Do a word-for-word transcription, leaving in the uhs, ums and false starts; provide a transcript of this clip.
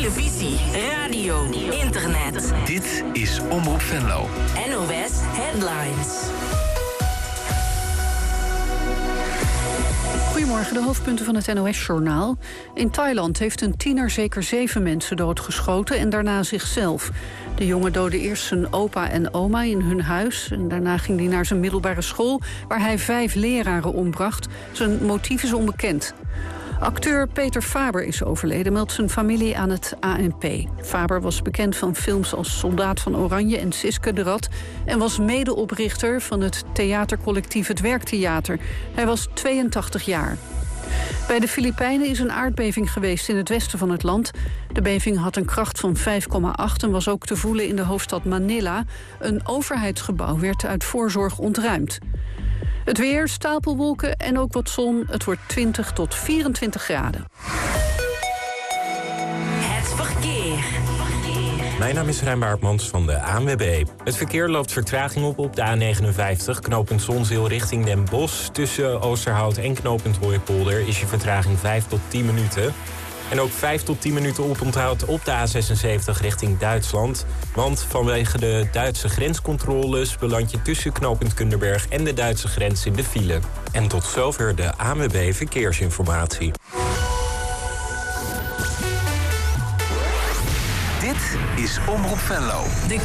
televisie, radio, internet. Dit is Omroep Venlo. N O S Headlines. Goedemorgen, de hoofdpunten van het N O S-journaal. In Thailand heeft een tiener zeker zeven mensen doodgeschoten en daarna zichzelf. De jongen doodde eerst zijn opa en oma in hun huis. En daarna ging hij naar zijn middelbare school, waar hij vijf leraren ombracht. Zijn motief is onbekend. Acteur Peter Faber is overleden, meldt zijn familie aan het A N P. Faber was bekend van films als Soldaat van Oranje en Siske de Rat en was medeoprichter van het theatercollectief Het Werktheater. Hij was tweeëntachtig jaar. Bij de Filipijnen is een aardbeving geweest in het westen van het land. De beving had een kracht van vijf komma acht en was ook te voelen in de hoofdstad Manila. Een overheidsgebouw werd uit voorzorg ontruimd. Het weer, stapelwolken en ook wat zon. Het wordt twintig tot vierentwintig graden. Het verkeer. Mijn naam is Rijn Baartmans van de A N W B. Het verkeer loopt vertraging op op de A negenenvijftig, knooppunt Zonzeel richting Den Bosch. Tussen Oosterhout en knooppunt Hooipolder is je vertraging vijf tot tien minuten. En ook vijf tot tien minuten oponthoud op de A zesenzeventig richting Duitsland. Want vanwege de Duitse grenscontroles beland je tussen knooppunt Kunderberg en de Duitse grens in de file. En tot zover de A N W B Verkeersinformatie. Dit is Omroep Venlo. De